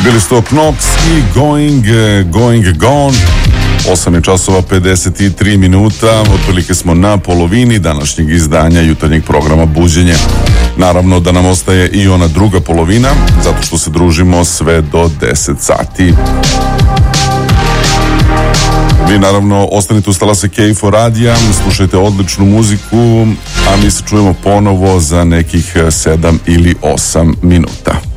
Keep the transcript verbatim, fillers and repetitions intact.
Bili su to Knox i Going, Going Gone. osam je časova pedeset tri minuta, otprilike smo na polovini današnjeg izdanja jutarnjeg programa Buđenje. Naravno da nam ostaje i ona druga polovina, zato što se družimo sve do deset sati. Vi naravno ostanite uz talase K F O radija, slušajte odličnu muziku, a mi se čujemo ponovo za nekih sedam ili osam minuta.